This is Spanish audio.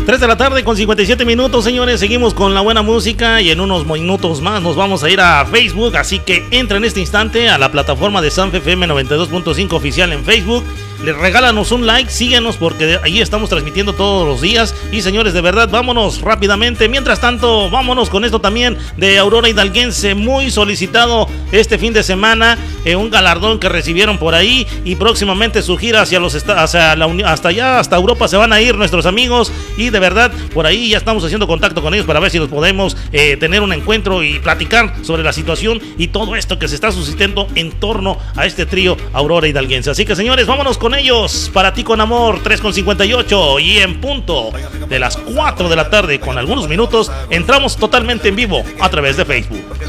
3 de la tarde con 57 minutos, señores. Seguimos con la buena música y en unos minutos más nos vamos a ir a Facebook. Así que entra en este instante a la plataforma de Sanfe FM 92.5 oficial en Facebook. Les regálanos un like, síguenos porque ahí estamos transmitiendo todos los días. Y señores, de verdad, vámonos rápidamente. Mientras tanto, vámonos con esto también de Aurora Hidalguense, muy solicitado este fin de semana. Un galardón que recibieron por ahí. Y próximamente su gira hasta allá, hasta Europa se van a ir nuestros amigos. Y de verdad, por ahí ya estamos haciendo contacto con ellos para ver si nos podemos tener un encuentro y platicar sobre la situación y todo esto que se está suscitando en torno a este trío Aurora Hidalguense. Así que señores, vámonos con ellos. Para ti con amor, 3:58 y en punto de las 4 de la tarde con algunos minutos entramos totalmente en vivo a través de Facebook.